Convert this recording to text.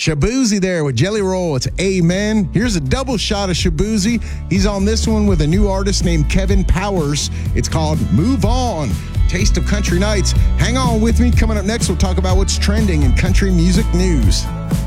Shabuzi there with Jelly Roll. It's Amen. Here's a double shot of Shabuzi. He's on this one with a new artist named Kevin Powers. It's called Move On. Taste of Country Nights. Hang on with me. Coming up next, we'll talk about what's trending in country music news.